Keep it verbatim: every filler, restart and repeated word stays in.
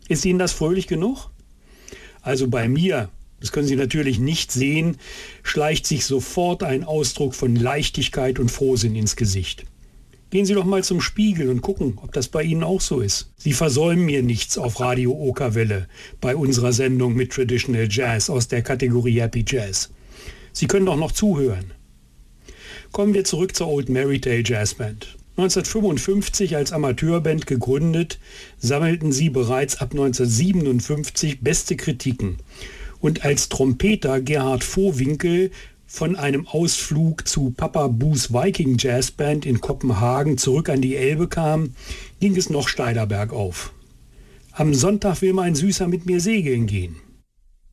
Ist Ihnen das fröhlich genug? Also bei mir, das können Sie natürlich nicht sehen, schleicht sich sofort ein Ausdruck von Leichtigkeit und Frohsinn ins Gesicht. Gehen Sie doch mal zum Spiegel und gucken, ob das bei Ihnen auch so ist. Sie versäumen mir nichts auf Radio Okerwelle bei unserer Sendung mit Traditional Jazz aus der Kategorie Happy Jazz. Sie können doch noch zuhören. Kommen wir zurück zur Old Merrytale Jazz Band. neunzehnhundertfünfundfünfzig als Amateurband gegründet, sammelten sie bereits ab neunzehnhundertsiebenundfünfzig beste Kritiken. Und als Trompeter Gerhard Vohwinkel von einem Ausflug zu Papa Boos Viking Jazz Band in Kopenhagen zurück an die Elbe kam, ging es noch steiler bergauf. Am Sonntag will mein Süßer mit mir segeln gehen.